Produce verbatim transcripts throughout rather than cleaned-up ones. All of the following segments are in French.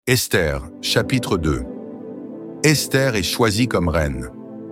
Esther, chapitre deux. Esther est choisie comme reine.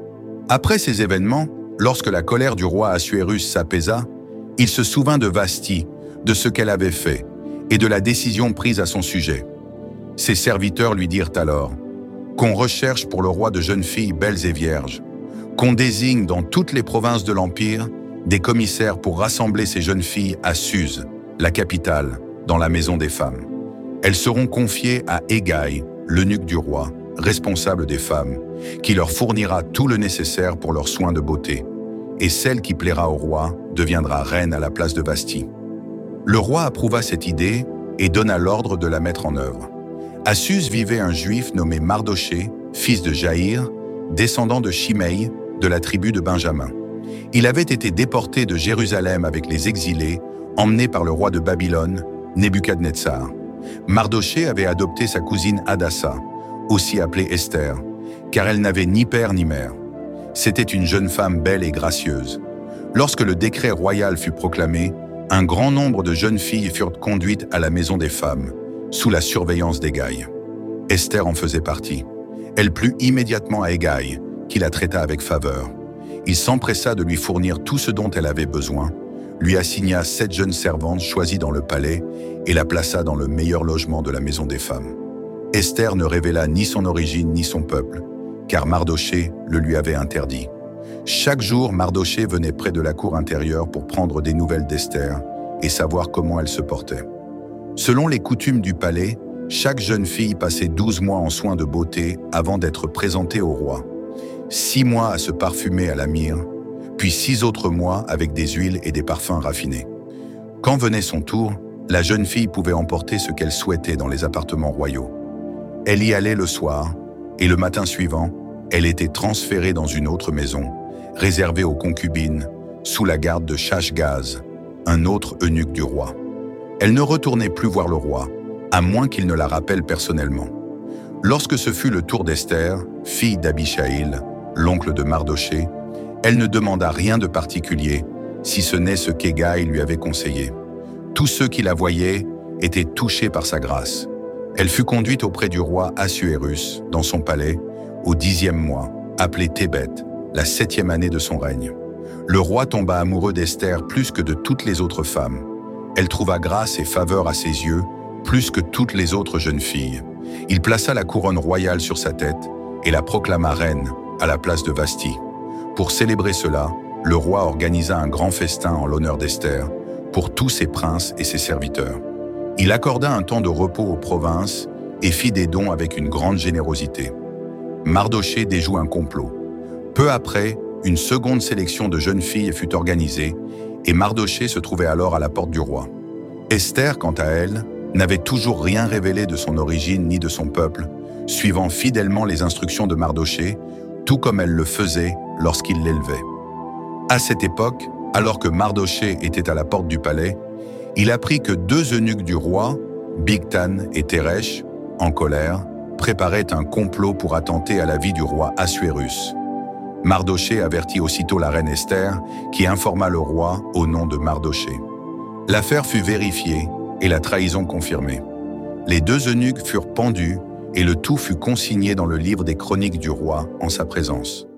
Après ces événements, lorsque la colère du roi Assuérus s'apaisa, il se souvint de Vasthi, de ce qu'elle avait fait, et de la décision prise à son sujet. Ses serviteurs lui dirent alors qu'on recherche pour le roi de jeunes filles belles et vierges, qu'on désigne dans toutes les provinces de l'Empire des commissaires pour rassembler ces jeunes filles à Suse, la capitale, dans la maison des femmes. Elles seront confiées à Hégaï, l'eunuque du roi, responsable des femmes, qui leur fournira tout le nécessaire pour leurs soins de beauté. Et celle qui plaira au roi deviendra reine à la place de Vasthi. Le roi approuva cette idée et donna l'ordre de la mettre en œuvre. À Suse vivait un juif nommé Mardoché, fils de Jaïr, descendant de Shimei, de la tribu de Benjamin. Il avait été déporté de Jérusalem avec les exilés, emmené par le roi de Babylone, Nebuchadnezzar. Mardoché avait adopté sa cousine Hadassa, aussi appelée Esther, car elle n'avait ni père ni mère. C'était une jeune femme belle et gracieuse. Lorsque le décret royal fut proclamé, un grand nombre de jeunes filles furent conduites à la maison des femmes, sous la surveillance d'Hégaï. Esther en faisait partie. Elle plut immédiatement à Hégaï, qui la traita avec faveur. Il s'empressa de lui fournir tout ce dont elle avait besoin, lui assigna sept jeunes servantes choisies dans le palais et la plaça dans le meilleur logement de la maison des femmes. Esther ne révéla ni son origine ni son peuple, car Mardoché le lui avait interdit. Chaque jour, Mardoché venait près de la cour intérieure pour prendre des nouvelles d'Esther et savoir comment elle se portait. Selon les coutumes du palais, chaque jeune fille passait douze mois en soins de beauté avant d'être présentée au roi. Six mois à se parfumer à la myrrhe, puis six autres mois avec des huiles et des parfums raffinés. Quand venait son tour, la jeune fille pouvait emporter ce qu'elle souhaitait dans les appartements royaux. Elle y allait le soir, et le matin suivant, elle était transférée dans une autre maison, réservée aux concubines, sous la garde de Shashgaz, un autre eunuque du roi. Elle ne retournait plus voir le roi, à moins qu'il ne la rappelle personnellement. Lorsque ce fut le tour d'Esther, fille d'Abishaïl, l'oncle de Mardoché, elle ne demanda rien de particulier, si ce n'est ce qu'Hégaï lui avait conseillé. Tous ceux qui la voyaient étaient touchés par sa grâce. Elle fut conduite auprès du roi Assuérus, dans son palais, au dixième mois, appelé Tébet, la septième année de son règne. Le roi tomba amoureux d'Esther plus que de toutes les autres femmes. Elle trouva grâce et faveur à ses yeux, plus que toutes les autres jeunes filles. Il plaça la couronne royale sur sa tête et la proclama reine à la place de Vasthi. Pour célébrer cela, le roi organisa un grand festin en l'honneur d'Esther pour tous ses princes et ses serviteurs. Il accorda un temps de repos aux provinces et fit des dons avec une grande générosité. Mardoché déjoue un complot. Peu après, une seconde sélection de jeunes filles fut organisée et Mardoché se trouvait alors à la porte du roi. Esther, quant à elle, n'avait toujours rien révélé de son origine ni de son peuple, suivant fidèlement les instructions de Mardoché, tout comme elle le faisait lorsqu'il l'élevait. À cette époque, alors que Mardoché était à la porte du palais, il apprit que deux eunuques du roi, Bigtan et Teresh, en colère, préparaient un complot pour attenter à la vie du roi Assuérus. Mardoché avertit aussitôt la reine Esther, qui informa le roi au nom de Mardoché. L'affaire fut vérifiée et la trahison confirmée. Les deux eunuques furent pendus et le tout fut consigné dans le livre des chroniques du roi en sa présence.